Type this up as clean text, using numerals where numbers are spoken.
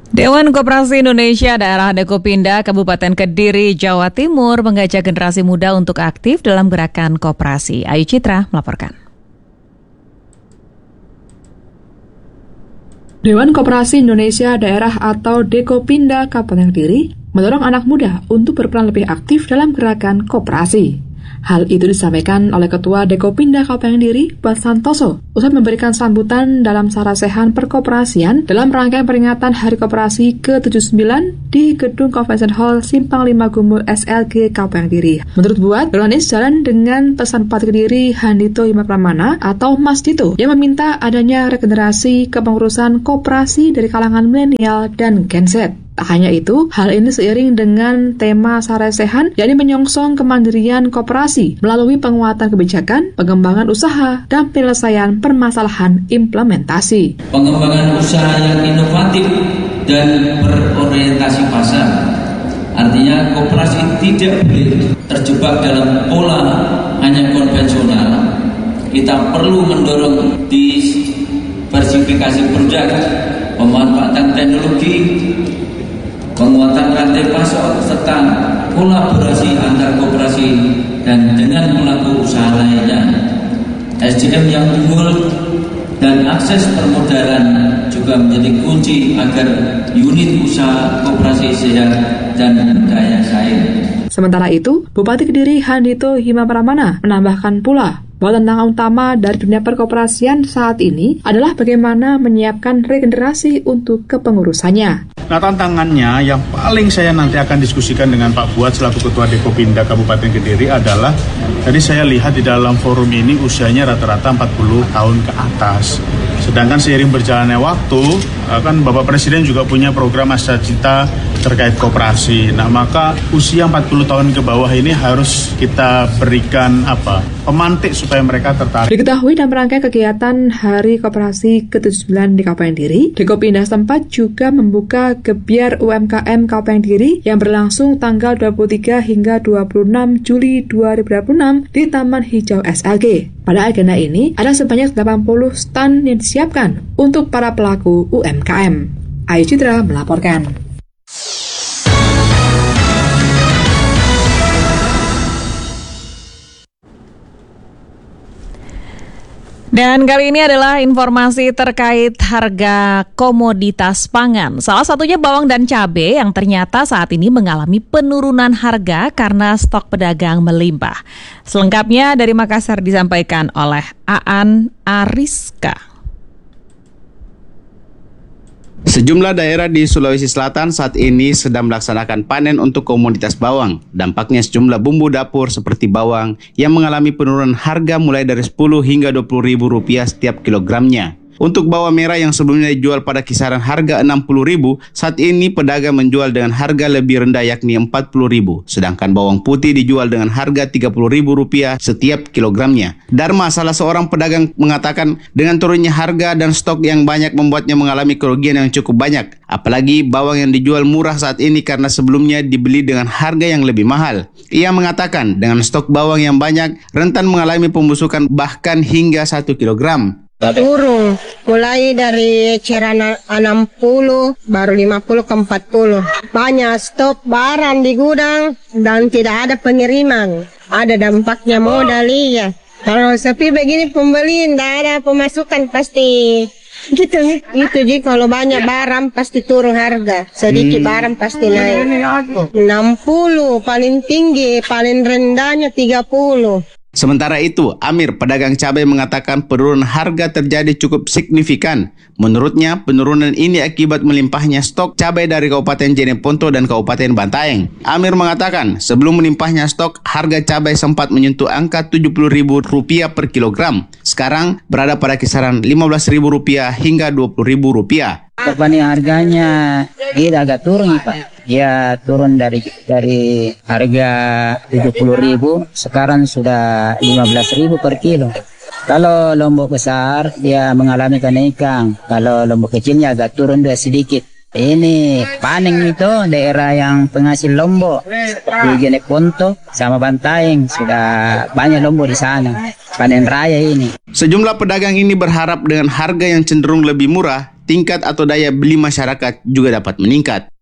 Dewan Koperasi Indonesia Daerah Dekopinda Kabupaten Kediri, Jawa Timur mengajak generasi muda untuk aktif dalam gerakan koperasi. Ayu Citra melaporkan. Dewan Koperasi Indonesia Daerah atau Dekopinda Kabupaten Kediri mendorong anak muda untuk berperan lebih aktif dalam gerakan koperasi. Hal itu disampaikan oleh Ketua Dekopinda Kabupaten Kediri, Pak Santoso, usai memberikan sambutan dalam sarasehan perkoperasian dalam rangkaian peringatan Hari Koperasi ke-79 di Gedung Convention Hall Simpang 5 Gumul SLG Kabupaten Kediri. Menurut Buat, berlanis jalan dengan pesan Bupati Kediri Handito Himapramana atau Mas Dito yang meminta adanya regenerasi kepengurusan koperasi dari kalangan milenial dan Gen Z. Tak hanya itu, hal ini seiring dengan tema sarasehan, yakni menyongsong kemandirian koperasi melalui penguatan kebijakan, pengembangan usaha, dan penyelesaian permasalahan implementasi. Pengembangan usaha yang inovatif dan berorientasi pasar. Artinya koperasi tidak boleh terjebak dalam pola hanya konvensional. Kita perlu mendorong diversifikasi produk, pemanfaatan teknologi, penguatan rantai pasok, serta kolaborasi antar koperasi dan dengan pelaku usaha lainnya. SDM yang unggul dan akses permodalan juga menjadi kunci agar unit usaha koperasi sehat dan daya saing. Sementara itu, Bupati Kediri Handito Himapramana menambahkan pula bahwa tantangan utama dari dunia perkoperasian saat ini adalah bagaimana menyiapkan regenerasi untuk kepengurusannya. Nah, tantangannya yang paling saya nanti akan diskusikan dengan Pak Buat selaku Ketua Dekopinda Kabupaten Kediri adalah, tadi saya lihat di dalam forum ini usianya rata-rata 40 tahun ke atas. Sedangkan seiring berjalannya waktu, kan Bapak Presiden juga punya program Masa Cita terkait koperasi. Nah, maka usia 40 tahun ke bawah ini harus kita berikan pemantik supaya mereka tertarik. Diketahui dalam rangkaian kegiatan Hari Koperasi ke-79 di Kabupaten Kediri, Dekopinda setempat juga membuka Gebyar UMKM Kabupaten Kediri yang berlangsung tanggal 23 hingga 26 Juli 2026 di Taman Hijau SLG. Pada agenda ini, ada sebanyak 80 stand yang disiapkan untuk para pelaku UMKM. Ayu Citra melaporkan. Dan kali ini adalah informasi terkait harga komoditas pangan. Salah satunya bawang dan cabai yang ternyata saat ini mengalami penurunan harga karena stok pedagang melimpah. Selengkapnya dari Makassar disampaikan oleh Aan Ariska. Sejumlah daerah di Sulawesi Selatan saat ini sedang melaksanakan panen untuk komoditas bawang. Dampaknya sejumlah bumbu dapur seperti bawang yang mengalami penurunan harga mulai dari 10 hingga 20 ribu rupiah setiap kilogramnya. Untuk bawang merah yang sebelumnya dijual pada kisaran harga 60 ribu, saat ini pedagang menjual dengan harga lebih rendah yakni 40 ribu. Sedangkan bawang putih dijual dengan harga 30 ribu rupiah setiap kilogramnya. Dharma, salah seorang pedagang, mengatakan dengan turunnya harga dan stok yang banyak membuatnya mengalami kerugian yang cukup banyak. Apalagi bawang yang dijual murah saat ini karena sebelumnya dibeli dengan harga yang lebih mahal. Ia mengatakan dengan stok bawang yang banyak, rentan mengalami pembusukan bahkan hingga 1 kilogram. Turun, mulai dari eceran 60, baru 50 ke 40. Banyak stok barang di gudang dan tidak ada pengiriman. Ada dampaknya modal ya. Kalau sepi begini pembeli, tidak ada pemasukan pasti. Gitu Ji, kalau banyak barang pasti turun harga. Sedikit barang pasti naik. 60 paling tinggi, paling rendahnya 30. Sementara itu, Amir, pedagang cabai, mengatakan penurunan harga terjadi cukup signifikan. Menurutnya, penurunan ini akibat melimpahnya stok cabai dari Kabupaten Jeneponto dan Kabupaten Bantaeng. Amir mengatakan, sebelum melimpahnya stok, harga cabai sempat menyentuh angka Rp70.000 per kilogram. Sekarang berada pada kisaran Rp15.000 hingga Rp20.000. Petani harganya agak turun, Pak. Ya turun dari harga 70.000 sekarang sudah 15.000 per kilo. Kalau lombok besar dia mengalami kenaikan, kalau lombok kecilnya agak turun sedikit. Ini panen itu daerah yang penghasil lombok di Jeneponto sama Bantaeng, sudah banyak lombok di sana. Panen raya ini. Sejumlah pedagang ini berharap dengan harga yang cenderung lebih murah, tingkat atau daya beli masyarakat juga dapat meningkat.